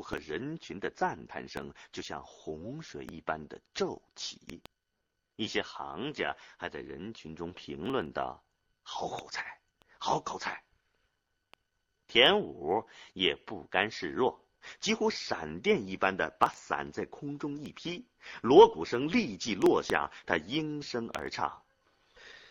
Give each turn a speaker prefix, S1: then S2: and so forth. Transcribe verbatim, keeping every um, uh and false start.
S1: 和人群的赞叹声就像洪水一般的骤起。一些行家还在人群中评论道：“好口才，好口才。”田武也不甘示弱，几乎闪电一般的把伞在空中一劈，锣鼓声立即落下，他应声而唱：“